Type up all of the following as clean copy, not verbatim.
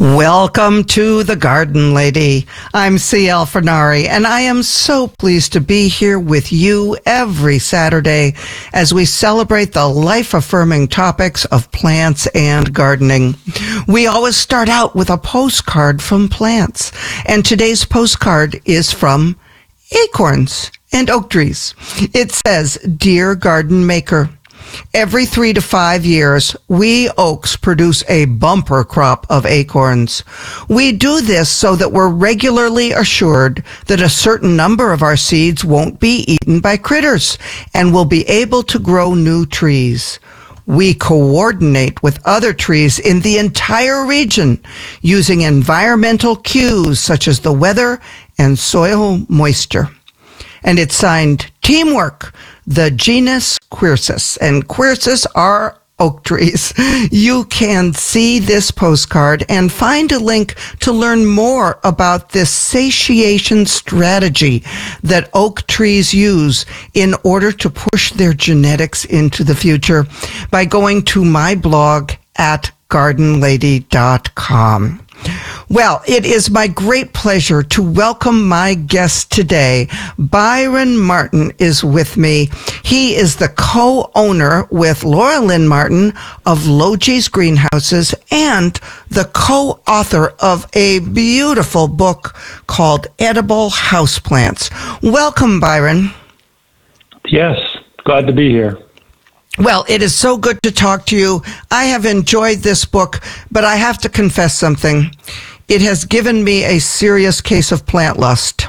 Welcome to The Garden Lady. I'm C.L. Fernari, and I am so pleased to be here with you every Saturday as we celebrate the life-affirming topics of plants and gardening. We always start out with a postcard from plants, and today's postcard is from acorns and oak trees. It says, "Dear Garden Maker, every 3 to 5 years, we oaks produce a bumper crop of acorns. We do this so that we're regularly assured that a certain number of our seeds won't be eaten by critters and will be able to grow new trees. We coordinate with other trees in the entire region using environmental cues such as the weather and soil moisture." And it's signed Teamwork, the genus Quercus. And Quercus are oak trees. You can see this postcard and find a link to learn more about this satiation strategy that oak trees use in order to push their genetics into the future by going to my blog at gardenlady.com. Well, it is my great pleasure to welcome my guest today. Byron Martin is with me. He is the co-owner with Laura Lynn Martin of Logis Greenhouses and the co-author of a beautiful book called Edible Houseplants. Welcome, Byron. Yes, glad to be here. Well, it is so good to talk to you. I have enjoyed this book, but I have to confess something. It has given me a serious case of plant lust.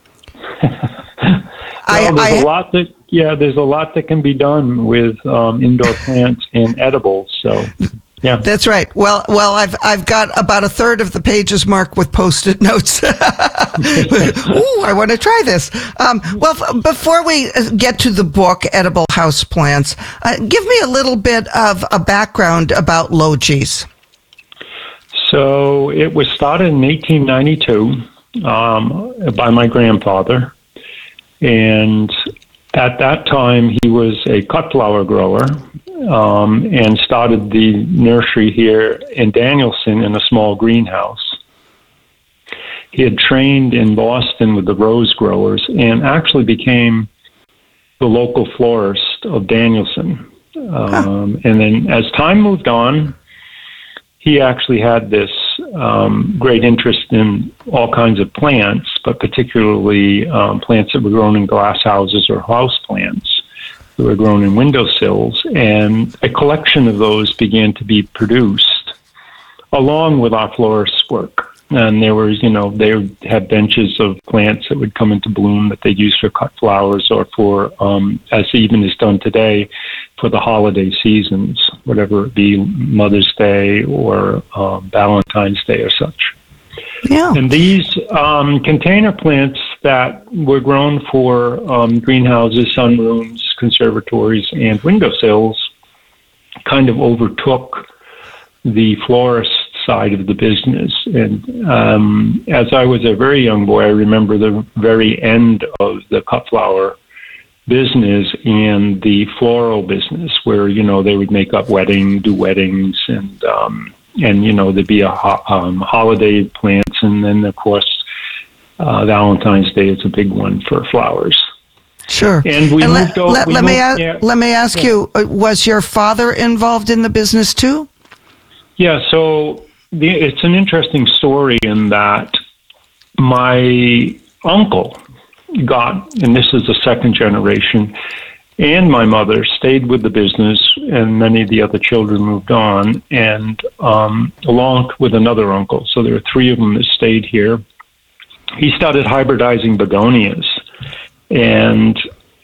There's a lot that can be done with indoor plants and edibles. So, yeah, that's right. Well, I've got about a third of the pages marked with Post-it notes. Ooh, I want to try this. Before we get to the book, Edible Houseplants, give me a little bit of a background about Logis. So it was started in 1892 by my grandfather, and at that time he was a cut flower grower. And started the nursery here in Danielson in a small greenhouse. He had trained in Boston with the rose growers and actually became the local florist of Danielson. And then as time moved on, he actually had this great interest in all kinds of plants, but particularly plants that were grown in glass houses or house plants. That were grown in windowsills, and a collection of those began to be produced along with our florist's work. And there were, they had benches of plants that would come into bloom that they'd use for cut flowers or for, as even is done today, for the holiday seasons, whatever it be, Mother's Day or Valentine's Day or such. Yeah. And these container plants that were grown for greenhouses, sunrooms, conservatories, and windowsills kind of overtook the florist side of the business. And as I was a very young boy, I remember the very end of the cut flower business and the floral business where, they would make up do weddings and there'd be a holiday plants, and then of course Valentine's Day is a big one for flowers. Sure. And let me ask you: was your father involved in the business too? Yeah. So it's an interesting story in that my uncle and this is the second generation. And my mother stayed with the business, and many of the other children moved on, and along with another uncle. So there were three of them that stayed here. He started hybridizing begonias, and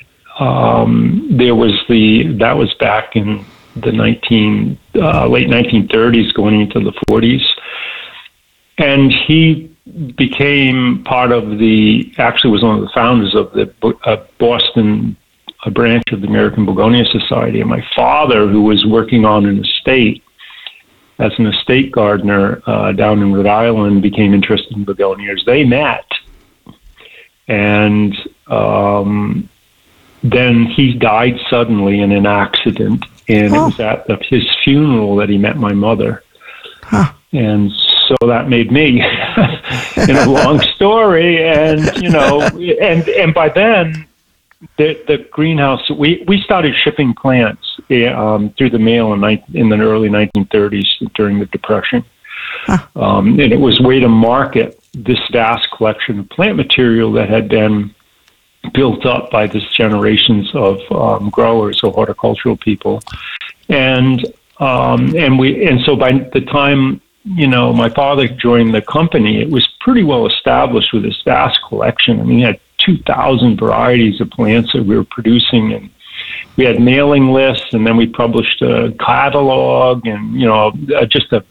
that was back in the late 1930s, going into the 40s, and he became part of actually was one of the founders of the Boston. A branch of the American Begonia Society. And my father, who was working on an estate as an estate gardener down in Rhode Island, became interested in begonias. They met, and then he died suddenly in an accident, and it was at his funeral that he met my mother. Huh. And so that made me, a long story. And, and by then, the greenhouse, we started shipping plants through the mail in the early 1930s during the Depression. And it was a way to market this vast collection of plant material that had been built up by this generations of growers or horticultural people. And so by the time, my father joined the company, it was pretty well established with this vast collection. I mean, he had 2,000 varieties of plants that we were producing, and we had mailing lists, and then we published a catalog and, just a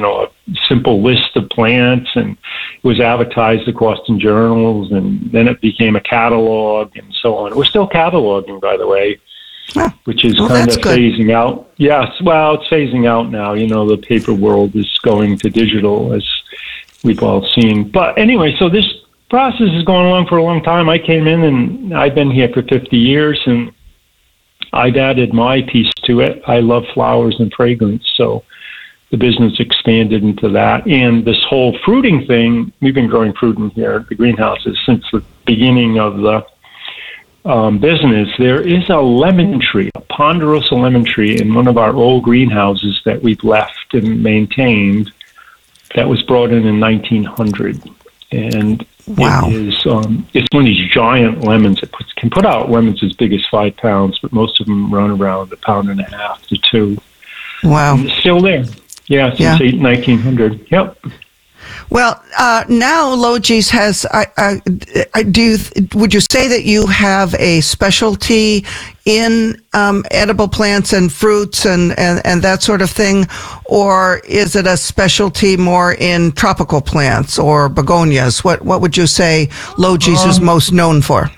simple list of plants, and it was advertised across in journals, and then it became a catalog and so on. We're still cataloging, by the way, which is kind of phasing out. Yes, well, it's phasing out now. The paper world is going to digital, as we've all seen. But anyway, so this process has gone along for a long time. I came in, and I've been here for 50 years, and I've added my piece to it. I love flowers and fragrance, so the business expanded into that. And this whole fruiting thing, we've been growing fruit in here at the greenhouses since the beginning of the business. There is a lemon tree, a ponderosa lemon tree in one of our old greenhouses that we've left and maintained that was brought in 1900. And wow. It is, it's one of these giant lemons. It can put out lemons as big as 5 pounds, but most of them run around 1.5 pounds to 2. Wow. And it's still there. Yeah, since 1900. Yep. Well, now Logis has. Would you say that you have a specialty in edible plants and fruits and that sort of thing, or is it a specialty more in tropical plants or begonias? What would you say Logis is most known for?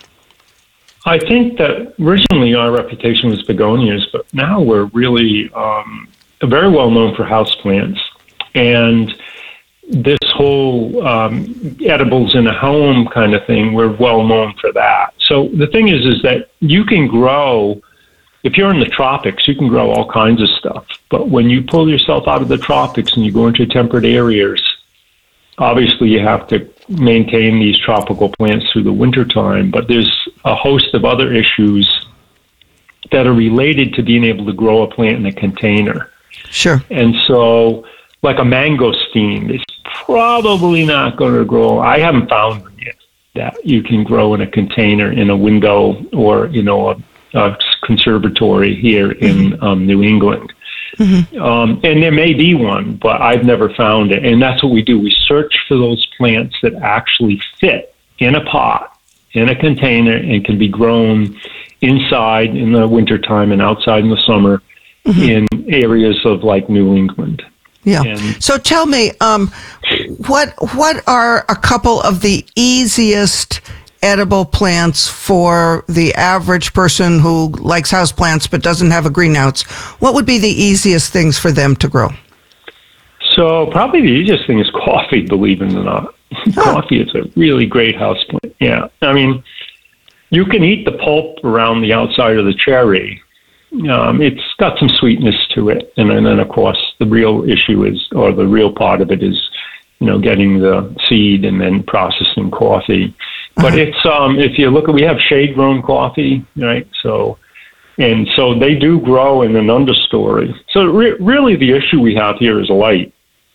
I think that originally our reputation was begonias, but now we're really very well known for houseplants. And this whole edibles in a home kind of thing, we're well known for that. So the thing is that you can grow, if you're in the tropics, you can grow all kinds of stuff. But when you pull yourself out of the tropics and you go into temperate areas, obviously you have to maintain these tropical plants through the wintertime. But there's a host of other issues that are related to being able to grow a plant in a container. Sure. And so, like a mangosteen is probably not going to grow. I haven't found one yet that you can grow in a container in a window or, a conservatory here in New England. Mm-hmm. And there may be one, but I've never found it. And that's what we do. We search for those plants that actually fit in a pot, in a container, and can be grown inside in the wintertime and outside in the summer. Mm-hmm. In areas of like New England. Yeah. So tell me, what are a couple of the easiest edible plants for the average person who likes houseplants but doesn't have a greenhouse? What would be the easiest things for them to grow? So probably the easiest thing is coffee, believe it or not. Coffee is a really great houseplant. Yeah. I mean, you can eat the pulp around the outside of the cherry. It's got some sweetness to it. And then, of course, the real issue is, or the real part of it is, getting the seed and then processing coffee. But it's, if you look at, we have shade-grown coffee, right? So they do grow in an understory. So really the issue we have here is light.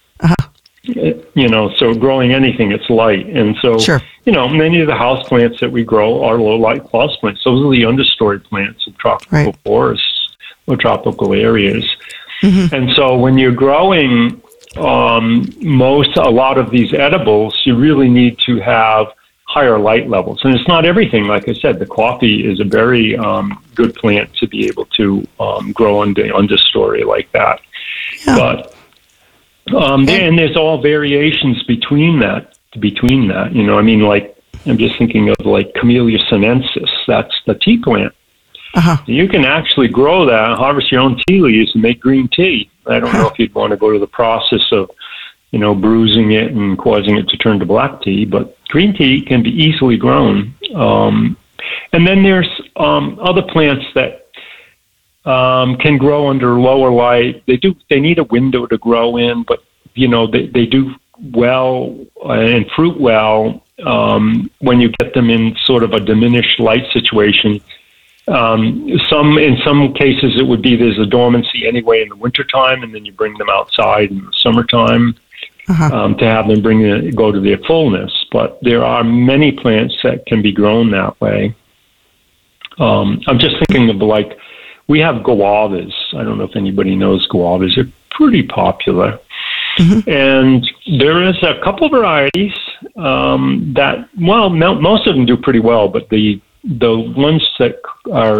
So growing anything, it's light. And so, sure. Many of the house plants that we grow are low light house plants. Those are the understory plants of tropical forests or tropical areas. Mm-hmm. And so when you're growing a lot of these edibles, you really need to have higher light levels. And it's not everything. Like I said, the coffee is a very good plant to be able to grow in the understory like that. Yeah. But and there's all variations between that. Like I'm just thinking of like Camellia sinensis. That's the tea plant. You can actually grow that, harvest your own tea leaves, and make green tea. I don't know if you'd want to go to the process of, bruising it and causing it to turn to black tea, but green tea can be easily grown. And then there's other plants that can grow under lower light. They need a window to grow in, but they do well and fruit well when you get them in sort of a diminished light situation. In some cases, it would be there's a dormancy anyway in the wintertime, and then you bring them outside in the summertime to have them go to their fullness. But there are many plants that can be grown that way. I'm just thinking of like, we have guavas. I don't know if anybody knows guavas. They're pretty popular. And there is a couple varieties that, well, most of them do pretty well, but the ones that are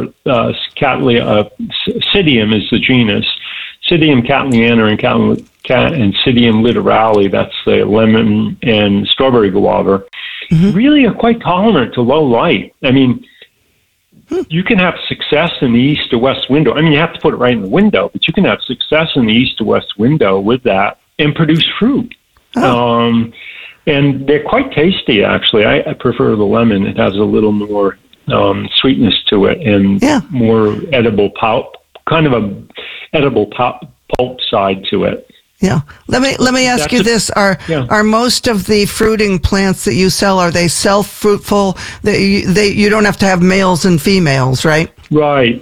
Psidium is the genus. Psidium cattleyaner and Psidium litorale, that's the lemon and strawberry guava, really are quite tolerant to low light. I mean, you can have success in the east to west window. I mean, you have to put it right in the window, but you can have success in the east to west window with that and produce fruit. And they're quite tasty, actually. I prefer the lemon. It has a little more sweetness to it and more edible pulp, kind of a edible pulp side to it. Yeah. Let me ask you this: Are most of the fruiting plants that you sell, are they self-fruitful? You don't have to have males and females, right? Right.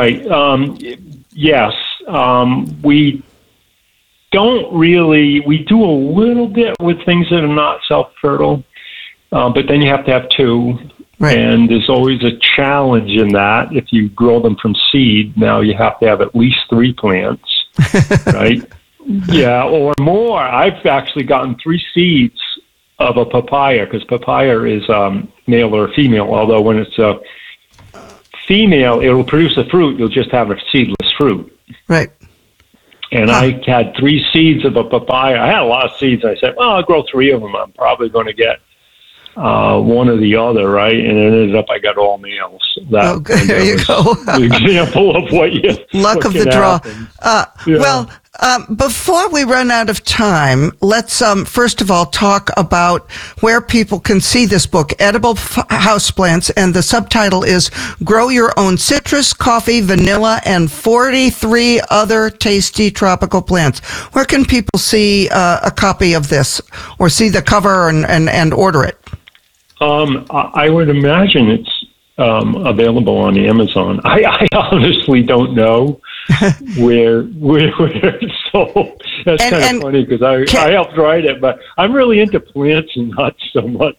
Yes. We don't really. We do a little bit with things that are not self-fertile, but then you have to have two. Right. And there's always a challenge in that. If you grow them from seed, now you have to have at least 3 plants, right? Yeah, or more. I've actually gotten 3 seeds of a papaya, because papaya is male or female, although when it's a female, it'll produce a fruit. You'll just have a seedless fruit. Right. And I had 3 seeds of a papaya. I had a lot of seeds. I said, well, I'll grow 3 of them. I'm probably going to get one or the other, right? And it ended up I got all males. There you go. The example of what you luck of the draw. Well, before we run out of time, let's first of all talk about where people can see this book, Edible Houseplants, and the subtitle is Grow Your Own Citrus, Coffee, Vanilla, and 43 Other Tasty Tropical Plants. Where can people see a copy of this, or see the cover and order it? I would imagine it's available on Amazon. I honestly don't know where it's sold. That's kind of funny because I helped write it, but I'm really into plants and not so much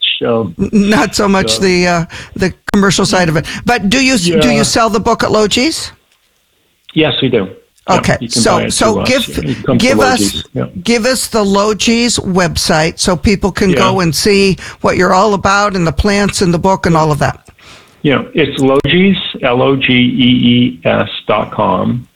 the commercial side of it. But do you sell the book at Logis? Yes, we do. Okay, yeah, so give us the Logis website so people can go and see what you're all about and the plants and the book and all of that. Yeah, it's Logis, LOGEES.com.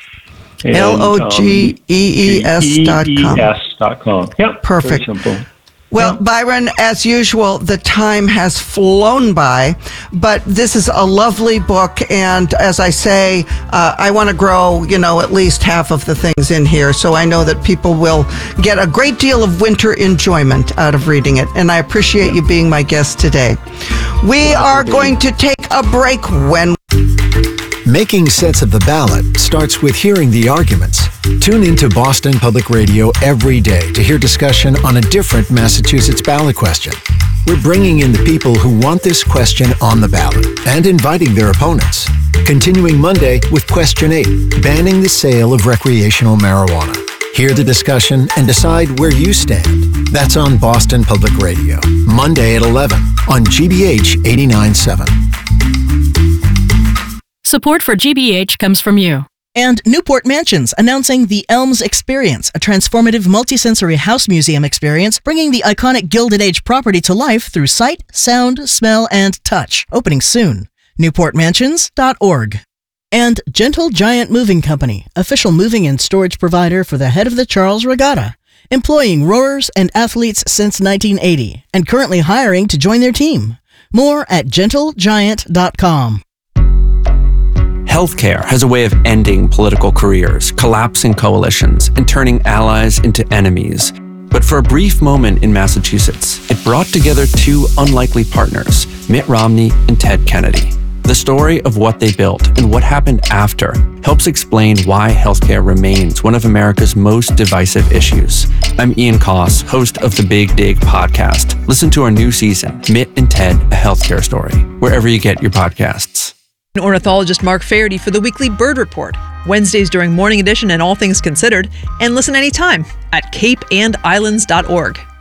LOGEES.com. Yep, perfect. Very simple. Well, Byron, as usual, the time has flown by, but this is a lovely book, and as I say, I want to grow, at least half of the things in here, so I know that people will get a great deal of winter enjoyment out of reading it, and I appreciate you being my guest today. We are going to take a break when... Making sense of the ballot starts with hearing the arguments. Tune into Boston Public Radio every day to hear discussion on a different Massachusetts ballot question. We're bringing in the people who want this question on the ballot and inviting their opponents. Continuing Monday with Question 8, banning the sale of recreational marijuana. Hear the discussion and decide where you stand. That's on Boston Public Radio, Monday at 11 on GBH 89.7. Support for GBH comes from you. And Newport Mansions, announcing the Elms Experience, a transformative multisensory house museum experience, bringing the iconic Gilded Age property to life through sight, sound, smell, and touch. Opening soon. NewportMansions.org. And Gentle Giant Moving Company, official moving and storage provider for the head of the Charles Regatta, employing rowers and athletes since 1980, and currently hiring to join their team. More at GentleGiant.com. Healthcare has a way of ending political careers, collapsing coalitions, and turning allies into enemies. But for a brief moment in Massachusetts, it brought together 2 unlikely partners, Mitt Romney and Ted Kennedy. The story of what they built and what happened after helps explain why healthcare remains one of America's most divisive issues. I'm Ian Koss, host of the Big Dig podcast. Listen to our new season, Mitt and Ted, A Healthcare Story, wherever you get your podcasts. Ornithologist Mark Faherty for the weekly Bird Report, Wednesdays during Morning Edition and All Things Considered, and listen anytime at capeandislands.org.